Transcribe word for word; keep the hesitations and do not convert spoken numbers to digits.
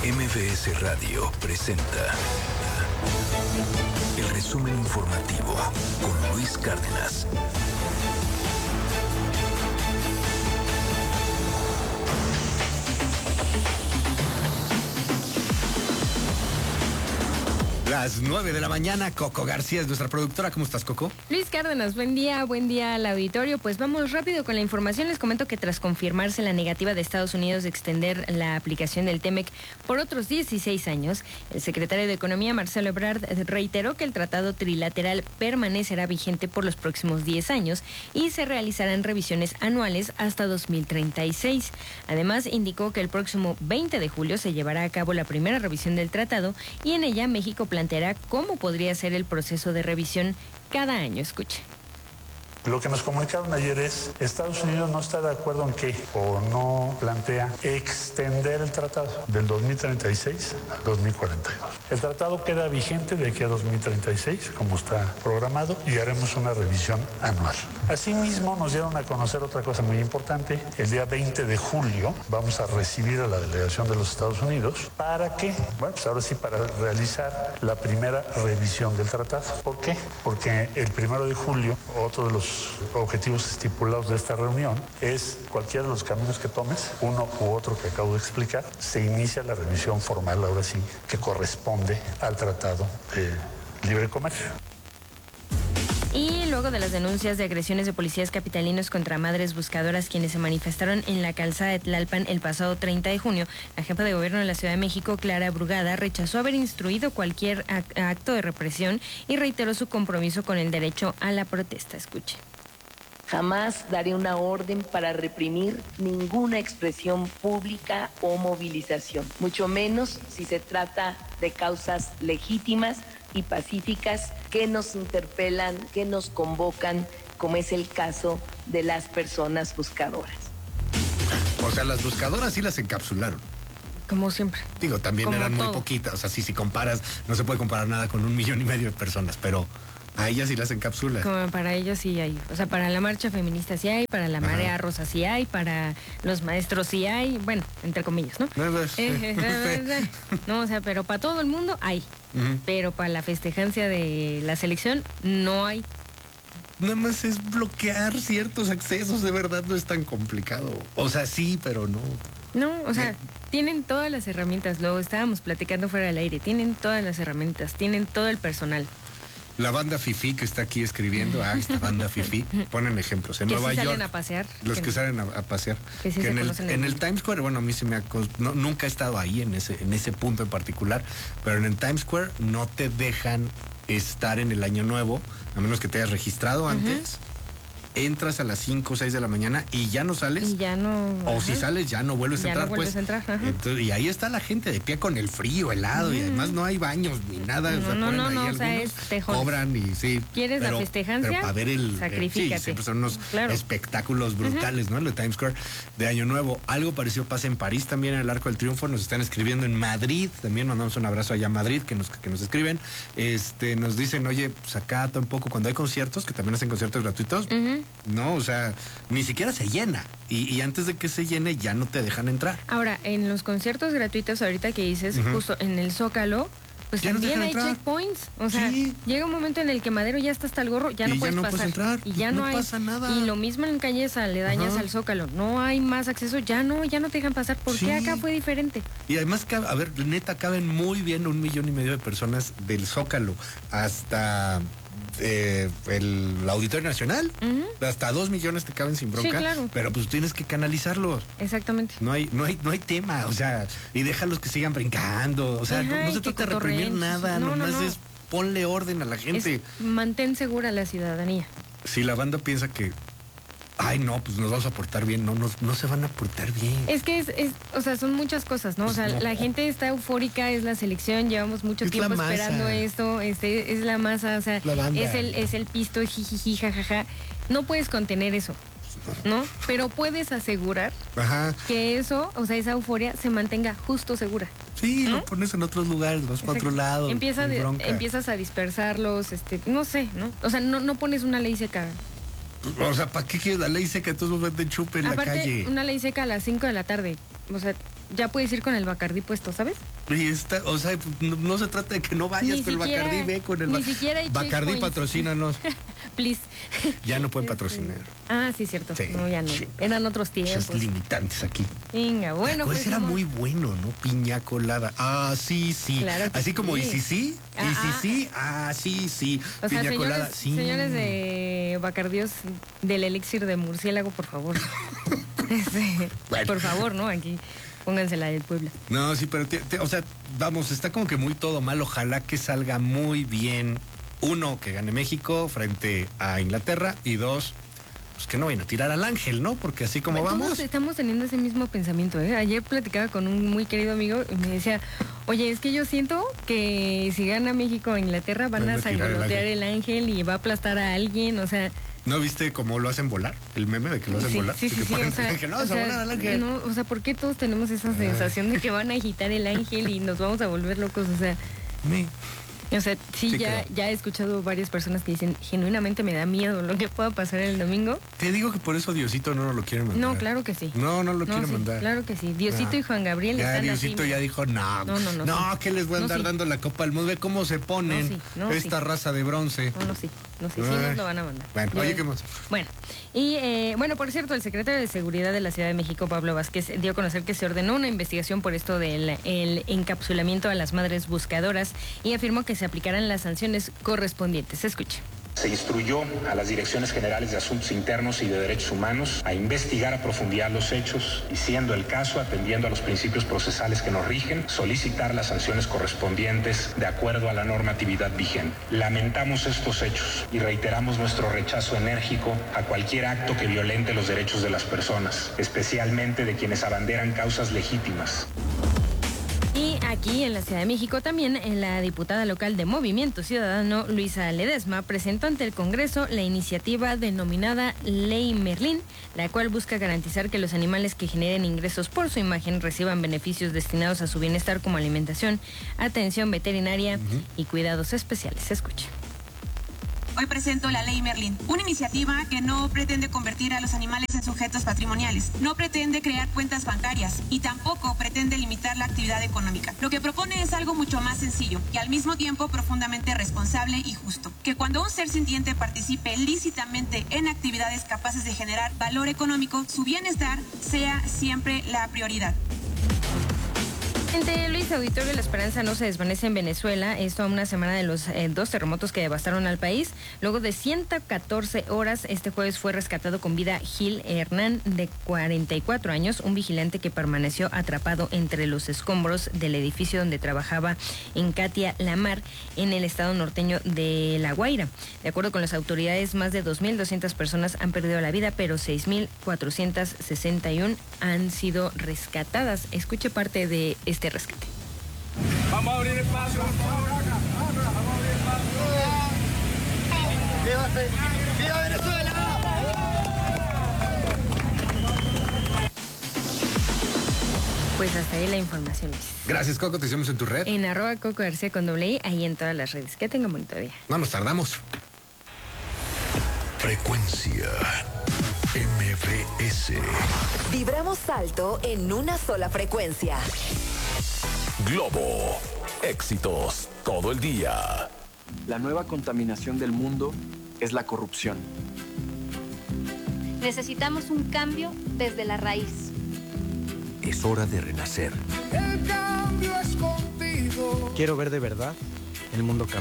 M B S Radio presenta el resumen informativo con Luis Cárdenas. Las nueve de la mañana, Coco García es nuestra productora. ¿Cómo estás, Coco? Luis Cárdenas, buen día, buen día al auditorio. Pues vamos rápido con la información. Les comento que tras confirmarse la negativa de Estados Unidos de extender la aplicación del TEMEC por otros dieciséis años, el secretario de Economía, Marcelo Ebrard, reiteró que el tratado trilateral permanecerá vigente por los próximos diez años y se realizarán revisiones anuales hasta dos mil treinta y seis. Además, indicó que el próximo veinte de julio se llevará a cabo la primera revisión del tratado y en ella México plantea planteará cómo podría ser el proceso de revisión cada año. Escuche. Lo que nos comunicaron ayer es, Estados Unidos no está de acuerdo en que, o no plantea, extender el tratado del dos mil treinta y seis al dos mil cuarenta y dos. El tratado queda vigente de aquí a dos mil treinta y seis, como está programado, y haremos una revisión anual. Asimismo, nos dieron a conocer otra cosa muy importante. El día veinte de julio vamos a recibir a la delegación de los Estados Unidos. ¿Para qué? Bueno, pues ahora sí, para realizar la primera revisión del tratado. ¿Por qué? Porque el primero de julio, otro de los objetivos estipulados de esta reunión es cualquiera de los caminos que tomes, uno u otro que acabo de explicar, se inicia la revisión formal, ahora sí, que corresponde al Tratado de Libre Comercio. Y luego de las denuncias de agresiones de policías capitalinos contra madres buscadoras quienes se manifestaron en la calzada de Tlalpan el pasado treinta de junio, la jefa de gobierno de la Ciudad de México, Clara Brugada, rechazó haber instruido cualquier acto de represión y reiteró su compromiso con el derecho a la protesta. Escuche. Jamás daré una orden para reprimir ninguna expresión pública o movilización, mucho menos si se trata de causas legítimas y pacíficas que nos interpelan, que nos convocan, como es el caso de las personas buscadoras. O sea, las buscadoras sí las encapsularon. Como siempre. Digo, también Como eran todo. muy poquitas. O sea, sí, si comparas, no se puede comparar nada con un millón y medio de personas, pero a ellas sí las encapsulan. Como para ellos sí hay. O sea, para la marcha feminista sí hay, para la Ajá. marea rosa sí hay, para los maestros sí hay. Bueno, entre comillas, ¿no? No, o sea, pero para todo el mundo hay. Uh-huh. Pero para la festejancia de la selección no hay. Nada más es bloquear ciertos accesos, de verdad no es tan complicado. O sea, sí, pero no. No, o sea, tienen todas las herramientas, lo estábamos platicando fuera del aire, tienen todas las herramientas, tienen todo el personal. La banda Fifi que está aquí escribiendo, ah, esta banda Fifi, ponen ejemplos. En que Nueva sí salen York, a pasear. Los que, que salen a, a pasear. Que sí que se en, el, conocen en el Times Square, bueno, a mí se me ha, no, nunca he estado ahí en ese, en ese punto en particular, pero en el Times Square no te dejan estar en el año nuevo, a menos que te hayas registrado antes. Uh-huh. Entras a las cinco o seis de la mañana y ya no sales. Y ya no. O ajá. Si sales, ya no vuelves a ya entrar, no vuelves pues. A entrar, ajá. Entonces, y ahí está la gente de pie con el frío, helado, mm. y además no hay baños ni nada. No, o sea, no, no, ahí no, o sea, es tejón. Cobran y sí. ¿Quieres pero, la festejancia? Pero para ver el. Sacrifícate. Eh, sí, siempre son unos claro. espectáculos brutales, uh-huh. ¿no? En el Times Square de Año Nuevo. Algo parecido pasa en París también, en el Arco del Triunfo. Nos están escribiendo en Madrid. También mandamos un abrazo allá a Madrid, que nos, que nos escriben. Este, nos dicen, oye, pues acá tampoco, cuando hay conciertos, que también hacen conciertos gratuitos, uh-huh. no, o sea, ni siquiera se llena. Y, y antes de que se llene ya no te dejan entrar. Ahora, en los conciertos gratuitos, ahorita que dices, uh-huh. justo en el Zócalo, pues ya también no hay entrar. checkpoints. O sea, sí. llega un momento en el que Madero ya está hasta el gorro, ya no y puedes ya no pasar. Puedes entrar. Y ya no, no hay. pasa nada. Y lo mismo en calles aledañas uh-huh. al Zócalo. No hay más acceso, ya no, ya no te dejan pasar. ¿Por sí. qué acá fue diferente? Y además, a ver, neta, caben muy bien un millón y medio de personas del Zócalo hasta eh, el Auditorio Nacional. Uh-huh. Hasta dos millones te caben sin bronca. Sí, claro. Pero pues tienes que canalizarlos. Exactamente. No hay, no hay, no hay tema, o sea, y déjalos que sigan brincando. O sea, Ajá, no, no se trata de reprimir nada, no, nomás no, no. es ponle orden a la gente. Es mantén segura la ciudadanía. Si la banda piensa que ay, no, pues nos vamos a portar bien. No, no, no se van a portar bien. Es que es, es, o sea, son muchas cosas, ¿no? Pues o sea, no. La gente está eufórica, es la selección, llevamos mucho es tiempo esperando esto, este, es la masa, o sea, es el, es el pisto, jijiji, jajaja. No puedes contener eso, ¿no? Pero puedes asegurar Ajá. que eso, o sea, esa euforia se mantenga justo segura. Sí, ¿no? Lo pones en otros lugares, vas para otro lado. Empieza de, empiezas a dispersarlos, este, no sé, ¿no? O sea, no, no pones una ley seca. O sea, ¿para qué quieres la ley seca? Entonces vete chupe en Aparte, la calle. Una ley seca a las cinco de la tarde. o sea, ya puedes ir con el Bacardí puesto, ¿sabes? Y está, o sea, no, no se trata de que no vayas Ni con siquiera- el Bacardí, ve con el ni Ba- siquiera hay Bacardí, checkpoints. patrocínanos. Please. Ya no pueden Este, patrocinar. Ah, sí, cierto. Sí, no, ya no. sí. Eran otros tiempos. Muchos limitantes aquí. Venga, bueno, pues pues. era vamos- muy bueno, ¿no? Piña colada. Ah, sí, sí. Claro que Así como, sí. y sí, sí, y Ah, sí, ah. sí, ah, sí, sí. O sea, Piña señores, colada, sí. señores de Bacardíos del elixir de murciélago, por favor. Este, Bueno. Por favor, ¿no? Aquí pónganse la del Puebla. No, sí, pero, te- te- o sea, vamos, está como que muy todo mal. Ojalá que salga muy bien. Uno, que gane México frente a Inglaterra. Y dos, pues que no vayan a tirar al ángel, ¿no? Porque así como Todos vamos. estamos teniendo ese mismo pensamiento, ¿eh? Ayer platicaba con un muy querido amigo y me decía, oye, es que yo siento que si gana México o Inglaterra van Van a a tirar el sangolotear ángel. el ángel y va a aplastar a alguien, o sea... ¿No viste cómo lo hacen volar? El meme de que lo hacen Sí, volar. sí, sí, que sí, ponen o sea, el ángel. No, o vas a sea, volar al ángel. no, o sea, ¿por qué todos tenemos esa sensación de que van a agitar el ángel y nos vamos a volver locos? O sea, Sí. o sea, sí, Sí, ya, claro. ya he escuchado varias personas que dicen, genuinamente me da miedo lo que pueda pasar el domingo. Te digo que por eso Diosito no nos lo quiere mandar. No, claro que sí. No, no lo quiere sí, mandar. claro que sí. Diosito No. y Juan Gabriel Ya están Diosito así, ya mira. dijo, no, No, no, no, sí. que les voy a No, andar sí. dando la Copa del Mundo. Ve cómo se ponen No, sí, no, esta sí. raza de bronce. No, no, sí, no, sí, sí Ay. nos lo van a mandar. Bueno, Ya oye, ves. ¿qué más? Bueno, y eh, bueno, por cierto, el secretario de Seguridad de la Ciudad de México, Pablo Vázquez, dio a conocer que se ordenó una investigación por esto del el encapsulamiento a las madres buscadoras y afirmó que se aplicarán las sanciones correspondientes. Escuche. Se instruyó a las Direcciones Generales de Asuntos Internos y de Derechos Humanos a investigar a profundidad los hechos y, siendo el caso, atendiendo a los principios procesales que nos rigen, solicitar las sanciones correspondientes de acuerdo a la normatividad vigente. Lamentamos estos hechos y reiteramos nuestro rechazo enérgico a cualquier acto que violente los derechos de las personas, especialmente de quienes abanderan causas legítimas. Y aquí en la Ciudad de México también en la diputada local de Movimiento Ciudadano, Luisa Ledesma, presentó ante el Congreso la iniciativa denominada Ley Merlín, la cual busca garantizar que los animales que generen ingresos por su imagen reciban beneficios destinados a su bienestar como alimentación, atención veterinaria uh-huh. y cuidados especiales. Escuche. Hoy presento la Ley Merlín, una iniciativa que no pretende convertir a los animales en sujetos patrimoniales, no pretende crear cuentas bancarias y tampoco pretende limitar la actividad económica. Lo que propone es algo mucho más sencillo y al mismo tiempo profundamente responsable y justo. Que cuando un ser sintiente participe lícitamente en actividades capaces de generar valor económico, su bienestar sea siempre la prioridad. Entre Luis Auditorio, la esperanza no se desvanece en Venezuela. Esto a una semana de los eh, dos terremotos que devastaron al país. Luego de ciento catorce horas, este jueves fue rescatado con vida Gil Hernán, de cuarenta y cuatro años, un vigilante que permaneció atrapado entre los escombros del edificio donde trabajaba en Catia Lamar, en el estado norteño de La Guaira. De acuerdo con las autoridades, más de dos mil doscientas personas han perdido la vida, pero seis mil cuatrocientas sesenta y una han sido rescatadas. Escuche parte de este rescate. Vamos a abrir espacio, vamos a abrir espacio. ¡Viva Venezuela! Pues hasta ahí la información, Luis. Gracias, Coco. Te hicimos en tu red. En arroba Coco García con doble I, ahí en todas las redes. Que tengan bonito día. No nos tardamos. Frecuencia M B S. Vibramos alto en una sola frecuencia. Globo. Éxitos todo el día. La nueva contaminación del mundo es la corrupción. Necesitamos un cambio desde la raíz. Es hora de renacer. El cambio es contigo. Quiero ver de verdad el mundo cambiar.